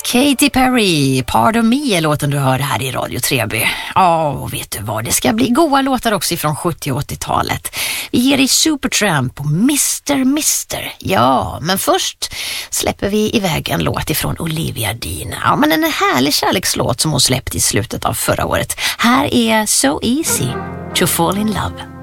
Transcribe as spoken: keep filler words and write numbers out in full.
Katy Perry, Part of Me är låten du hör här i Radio Treby. Ja, och vet du vad? Det ska bli goa låtar också ifrån sjuttio- och åttiotalet. Vi ger dig Supertramp och mister mister Ja, men först släpper vi iväg en låt ifrån Olivia Dean. Ja, men en härlig kärlekslåt som hon släppte i slutet av förra året. Här är So Easy to Fall in Love.